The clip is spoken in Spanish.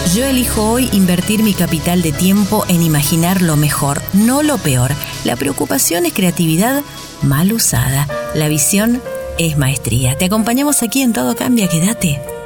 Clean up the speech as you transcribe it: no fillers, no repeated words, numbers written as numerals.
Yo elijo hoy invertir mi capital de tiempo en imaginar lo mejor, no lo peor. La preocupación es creatividad mal usada. La visión es maestría. Te acompañamos aquí en Todo Cambia. Quédate.